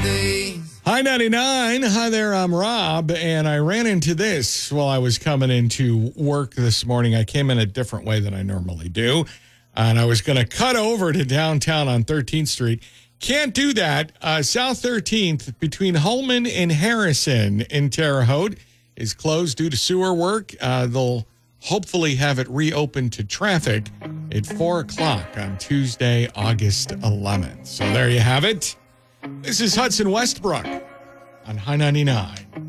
Hi 99. Hi there, I'm Rob, and I ran into this while I was coming into work this morning. I came in a different way than I normally do, and I was going to cut over to downtown on 13th Street. Can't do that. South 13th between Holman and Harrison in Terre Haute is closed due to sewer work. They'll hopefully have it reopened to traffic at 4 o'clock on Tuesday, August 11th. So there you have it. This is Hudson Westbrook on High 99.